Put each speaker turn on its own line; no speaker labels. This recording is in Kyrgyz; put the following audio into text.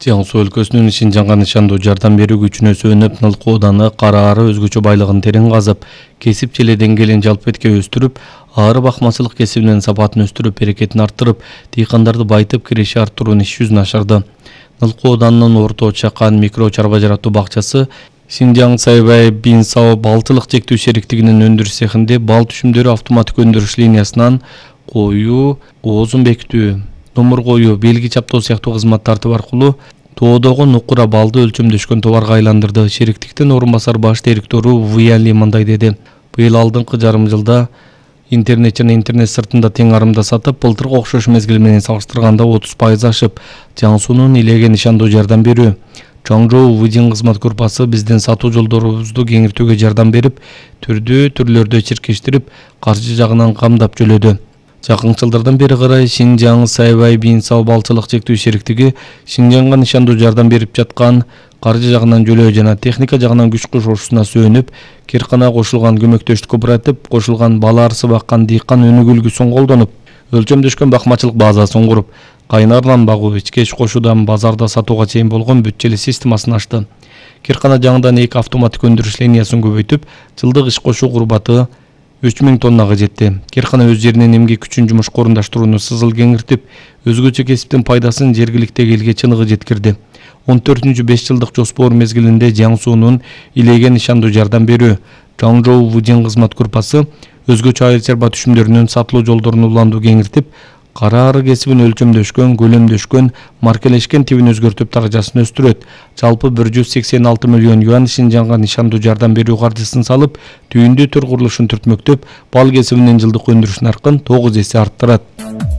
Жаңсу өлкөсүнүн Шинжаңга нышандуу жардам берүү күчүнө сүйөнүп, Нылкы ооданы Кара Ары өзгөчө байлыгын терең казып, кесип желе деңгээлин жалпы этке өстүрүп, ары бакмачылык кесибинин сапатын өстүрүп, берекетин арттырып, дыйкандарды байытып, киреше арттыруунун иш жүзүн ашырды. Нылкы оодарынын Орто Чакан микро чарба жаратуу бакчасы Шинжаң Сайбай Бинсао балчылык чектүү шериктигинин өндүрүш цехинде бал түшүмдөрү автоматтык өндүрүш линиясынан коюу, оозун бекитүү, номер коюу, белги чаптоо сыяктуу кызмат тартып аркылуу тоодогу нукура балды өлчөмдөшкөн товарга айландырды. Шериктиктин орун басар баш директору Вуяли мындай деди: быйыл алдыңкы жарым жылда интернет жана интернет сыртында тең арымда сатып, былтыркы окшош мезгил менен салыштырганда 30% ашып, Жаңсуунун илеге нышандуу жардам берүү. Чаңжоу Вудин кызмат группасы биздин сатуу жолдорубузду кеңиртүүгө жардам берип, түрдүү түрлөрдө чиркештирип, каржы жагынан камдап жөлөдү. Жакынкы жылдардан бери карай Шинжаң Сайбай Бинсао балчылык чектүү шериктиги Шинжаңга нышандуу жардам берип жаткан каржы жагынан жөлөө жана техника жагынан күч кошуусуна сүйөнүп, Керкана кошулган көмөктөштүк кооператив, кошулган бала арсы баккан дыйкан өнүгүү үлгүсүн колдонуп, өлчөмдөшкөн бакмачылык базасын куруп, кайнардан багуу, ички эч кошуудан базарда сатууга чейин болгон бүтчелүү системасын ачты. Керкана жаңыдан 2 автоматтык өндүрүш линиясын көбөйтүп, жылдык иш кошуу курбаты 3000 тоннага жетти. Керкана өз жеринен эмгек күчүн жумушка орундаштырууну сызыл кеңиртип, өзгөчө кесиптин пайдасын жергиликтеги элге чыныгы жеткирди. 14-5 жылдык жоспор мезгилинде Жаңсуунун илеге нышандуу жардам берүү Чаңжоу Вудин кызмат группасы өзгөчө айыл чарба түшүмдөрүнүн сатылуу жолдорун уландуу кеңиртип, Кара Ары кесибин өлчөмдөшкөн, көлөмдөшкөн, маркелешкен тибин өзгөртүп даражасын өстүрөт. Жалпы 186 миллион юан Шинжаңга нышандуу жардам берүү каржысын салып, түйүндүү төр курулушун түртмөктөп, бал кесибинин жылдык өндүрүш наркын 9 эсе арттырат.